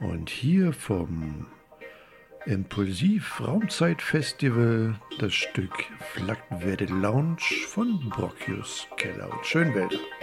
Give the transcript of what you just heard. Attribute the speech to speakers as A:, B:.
A: Und hier vom Impulsiv Raumzeit-Festival das Stück Flaggenwerde Lounge von Brocchius Keller und Schönwälder.